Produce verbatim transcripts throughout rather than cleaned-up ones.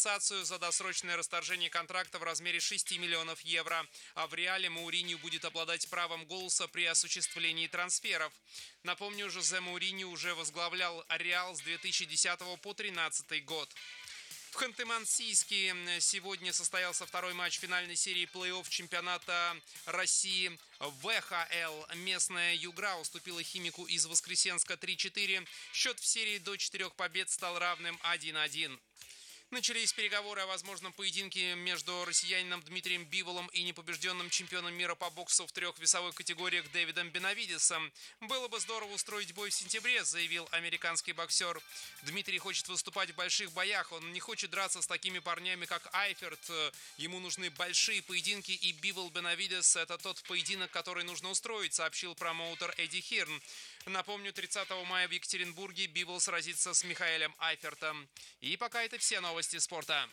компенсацию за досрочное расторжение контракта в размере шести миллионов евро. А в Реале Мауринью будет обладать правом голоса при осуществлении трансферов. Напомню, Жозе Мауринью уже возглавлял Реал с две тысячи десятого по две тысячи тринадцатый год. В Ханты-Мансийске сегодня состоялся второй матч финальной серии плей-офф чемпионата России в ха эл. Местная Югра уступила Химику из Воскресенска три-четыре. Счет в серии до четырех побед стал равным один-один. Начались переговоры о возможном поединке между россиянином Дмитрием Биволом и непобежденным чемпионом мира по боксу в трех весовых категориях Дэвидом Бенавидесом. «Было бы здорово устроить бой в сентябре», заявил американский боксер. Дмитрий хочет выступать в больших боях. Он не хочет драться с такими парнями, как Айферт. Ему нужны большие поединки, и Бивол-Бенавидес – это тот поединок, который нужно устроить, сообщил промоутер Эдди Хирн. Напомню, тридцатого мая в Екатеринбурге Бивол сразится с Михаэлем Айфертом. И пока это все новости спорта.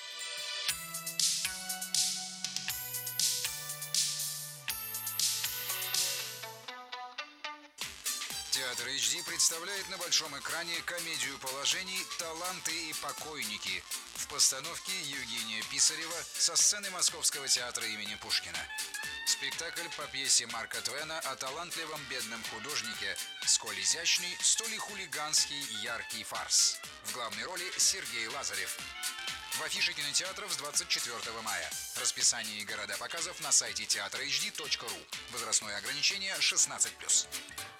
Театр эйч ди представляет на большом экране комедию положений «Таланты и покойники» в постановке Евгения Писарева со сцены Московского театра имени Пушкина. Спектакль по пьесе Марка Твена о талантливом бедном художнике, сколь изящный, столь и хулиганский яркий фарс. В главной роли Сергей Лазарев. В афише кинотеатров с двадцать четвёртого мая. Расписание и города показов на сайте театр эйч ди точка ру. Возрастное ограничение шестнадцать плюс.